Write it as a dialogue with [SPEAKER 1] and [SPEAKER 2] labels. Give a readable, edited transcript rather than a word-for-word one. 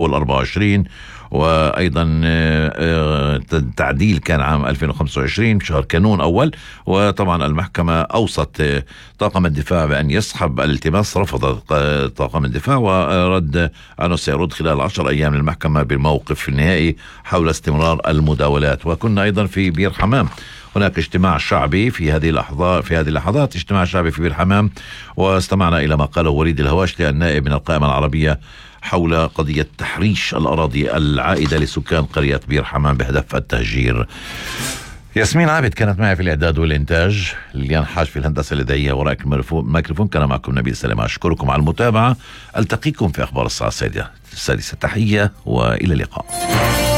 [SPEAKER 1] أول 24. وأيضا تعديل كان عام 2025 بشهر كانون أول. وطبعا المحكمة أوصت طاقم الدفاع بأن يسحب الالتماس، رفض طاقم الدفاع ورد أنه سيرد خلال 10 أيام للمحكمة بالموقف النهائي حول استمرار المداولات. وكنا أيضا في بير حمام، هناك اجتماع شعبي في هذه اللحظات اجتماع شعبي في بير حمام، واستمعنا إلى ما قاله وليد الهواشلي النائب من القائمة العربية حول قضية تحريش الأراضي العائدة لسكان قرية بير حمام بهدف التهجير. ياسمين عابد كانت معي في الإعداد والإنتاج، ليان حاج في الهندسة الإذاعية، وراء الميكروفون كان معكم نبيل سليمان. أشكركم على المتابعة، ألتقيكم في أخبار الساعة السادسة. تحية وإلى اللقاء.